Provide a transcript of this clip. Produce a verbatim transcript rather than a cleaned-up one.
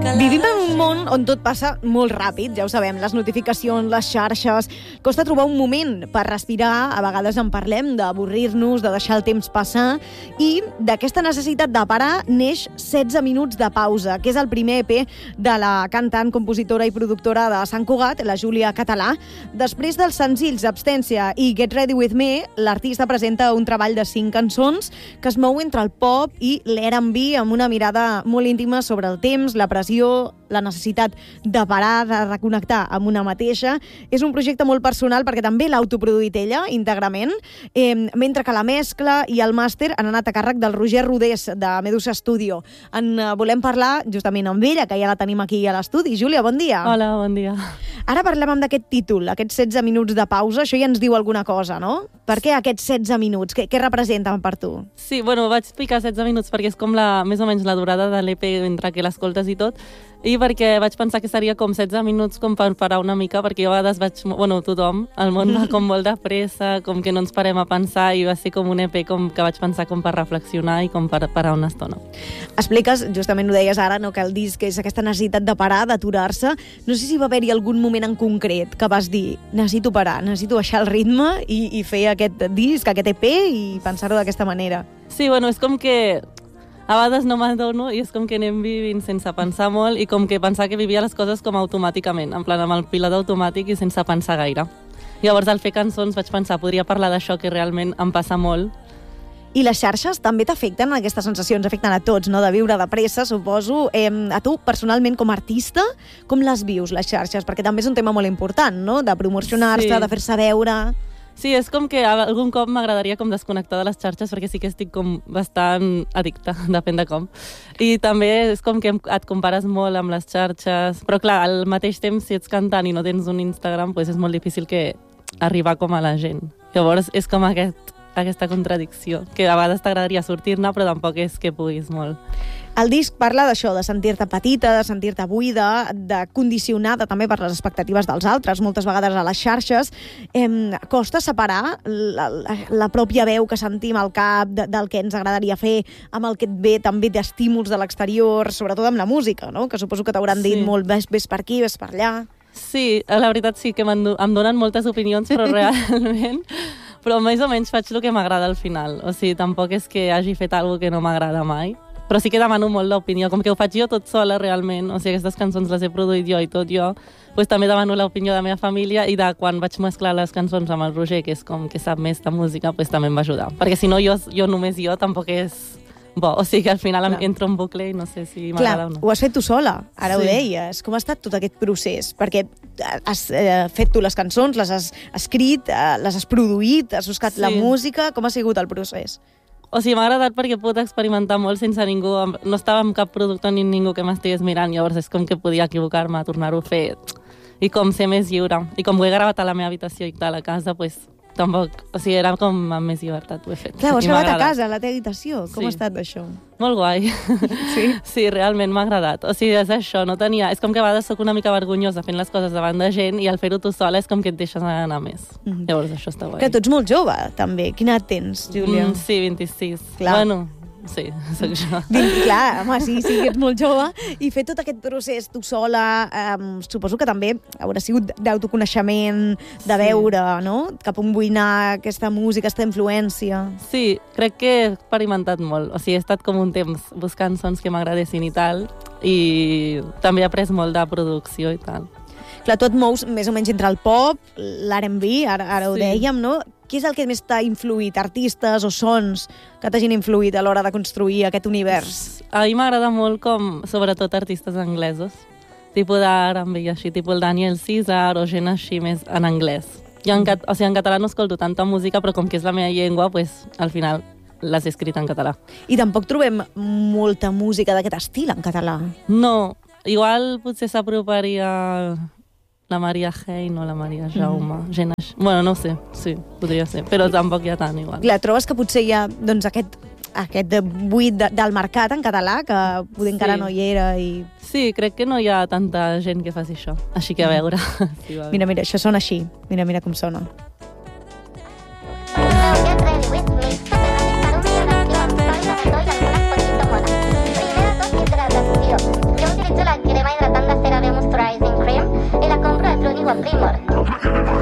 Vivim en un món on tot passa molt ràpid, ja ho sabem, les notificacions, les xarxes... Costa trobar un moment per respirar, a vegades en parlem d'avorrir-nos, de deixar el temps passar, i d'aquesta necessitat de parar neix setze minuts de pausa, que és el primer E P de la cantant, compositora i productora de Sant Cugat, la Júlia Català. Després dels senzills Abstència i Get Ready With Me, l'artista presenta un treball de cinc cançons que es mou entre el pop i l'R and B amb una mirada molt íntima sobre el temps, la pressió, la necessitat de parar, de reconnectar amb una mateixa. És un projecte molt personal perquè també l'ha autoproduït ella íntegrament, eh, mentre que la mescla i el màster han anat a càrrec del Roger Rodés de Medusa Studio. En eh, volem parlar justament amb ella, que ja la tenim aquí a l'estudi. Júlia, bon dia. Hola, bon dia. Ara parlem d'aquest títol, aquests setze minuts de pausa. Això ja ens diu alguna cosa, no? Per què aquests setze minuts? Què, què representen per tu? Sí, bueno, vaig picar setze minuts perquè és com la, més o menys la durada de l'E P entre que l'escoltes i tot, i perquè vaig pensar que seria com setze minuts com per parar una mica, perquè jo a vegades vaig... Bueno, tothom, el món va com molt de pressa, com que no ens parem a pensar, i va ser com un E P com que vaig pensar com per reflexionar i com per parar una estona. Expliques, justament ho deies ara, no, que el disc és aquesta necessitat de parar, d'aturar-se. No sé si va haver-hi algun moment en concret que vas dir necessito parar, necessito baixar el ritme i, i fer aquest disc, aquest E P i pensar-ho d'aquesta manera. Sí, bueno, és com que a vegades no m'adono i és com que anem vivint sense pensar molt i com que pensar que vivia les coses com automàticament, en plan amb el pilot automàtic i sense pensar gaire. Llavors, al fer cançons vaig pensar, podria parlar d'això que realment em passa molt. I les xarxes també t'afecten, aquestes sensacions afecten a tots, no? De viure de pressa, suposo. Eh, a tu, personalment, com a artista, com les vius, les xarxes? Perquè també és un tema molt important, no? De promocionar-se, sí. De fer-se veure... Sí, és com que algun cop m'agradaria com desconnectar de les xarxes perquè sí que estic com bastant addicta, depèn de com. I també és com que et compares molt amb les xarxes, però clar, al mateix temps, si ets cantant i no tens un Instagram, doncs és molt difícil que arribar com a la gent. Llavors és com aquest, aquesta contradicció, que a vegades t'agradaria sortir-ne, però tampoc és que puguis molt. El disc parla d'això, de sentir-te petita, de sentir-te buida, de condicionada també per les expectatives dels altres, moltes vegades a les xarxes. Eh, costa separar la, la, la pròpia veu que sentim al cap de, del que ens agradaria fer amb el que et ve també d'estímuls de l'exterior, sobretot amb la música, no? Que suposo que t'hauran dit sí. molt ves, ves per aquí, ves per allà. Sí, la veritat sí que em donen moltes opinions, però realment... Però més o menys faig el que m'agrada al final. O sigui, tampoc és que hagi fet alguna cosa que no m'agrada mai. Però sí que demano molt l'opinió, com que ho faig jo tot sola realment, o sigui, aquestes cançons les he produït jo i tot jo, doncs també demano l'opinió de la meva família i de quan vaig mesclar les cançons amb el Roger, que és com que sap més de música, doncs també em va ajudar. Perquè si no, jo, jo només jo tampoc és bo, o sigui que al final Clar. entro en bucle i no sé si m'agrada o no. Ho has fet tu sola, ara sí. ho deies. Com ha estat tot aquest procés? Perquè has eh, fet tu les cançons, les has escrit, eh, les has produït, has buscat sí. la música. Com ha sigut el procés? O sigui, m'ha agradat perquè puc experimentar molt sense ningú, no estava amb cap productor ni ningú que m'estigués mirant, llavors és com que podia equivocar-me, tornar-ho a fer i com ser més lliure. I com ho he gravat a la meva habitació i tal, a casa, doncs tampoc, o sigui, era com amb més llibertat ho he fet. Clar, ho has gravat a casa, a la teva habitació. Com sí. ha estat això? Molt guai. Sí? Sí, realment m'ha agradat. O sigui, és això, no tenia... És com que a vegades soc una mica vergonyosa fent les coses davant de gent i al fer-ho tu sola és com que et deixes anar més. Mm-hmm. Llavors això està guai. Que tu ets molt jove, també. Quina edat tens, Júlia? Mm, sí, vint-i-sis. Clar. Bueno... Sí, soc jo. Clar, home, sí, sí, que ets molt jove. I fer tot aquest procés tu sola, eh, suposo que també haurà sigut d'autoconeixement, de veure, sí. no? Cap on vull anar aquesta música, aquesta influència. Sí, crec que he experimentat molt. O sigui, he estat com un temps buscant sons que m'agradessin i tal, i també he après molt de producció i tal. Clar, tu et mous més o menys entre el pop, l'R and B, ara, ara ho sí. dèiem, no? Què és el que més t'ha influït? Artistes o sons que t'hagin influït a l'hora de construir aquest univers? A mi m'agrada molt com, sobretot, artistes anglesos. Tipus d'R and B i així, tipus el Daniel Caesar o gent així més en anglès. Jo en, cat... o sigui, en català no escolto tanta música, però com que és la meva llengua, pues, al final l'has escrit en català. I tampoc trobem molta música d'aquest estil en català? No, igual potser s'aproparia... la Maria Hein o la Maria Jaume. Mm. Gent així. Bueno, no sé, sí, podria ser, però tampoc hi ha tant igual. Clar, trobes que potser hi ha doncs, aquest, aquest buit de, del mercat en català, que poder sí. encara no hi era i... Sí, crec que no hi ha tanta gent que faci això, així que a veure. Sí, va mira, mira, això sona així. Mira, mira com sona. Primero, conmigo en Primor.